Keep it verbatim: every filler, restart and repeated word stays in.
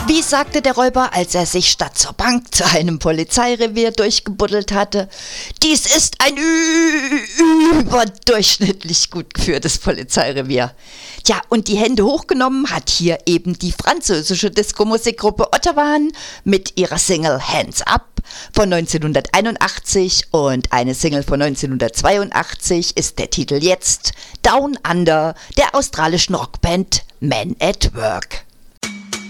Wie sagte der Räuber, als er sich statt zur Bank zu einem Polizeirevier durchgebuddelt hatte? Dies ist ein überdurchschnittlich gut geführtes Polizeirevier. Tja, und die Hände hochgenommen hat hier eben die französische Disco-Musikgruppe Ottawan mit ihrer Single Hands Up von neunzehnhunderteinundachtzig, und eine Single von neunzehnhundertzweiundachtzig ist der Titel jetzt Down Under der australischen Rockband Men at Work.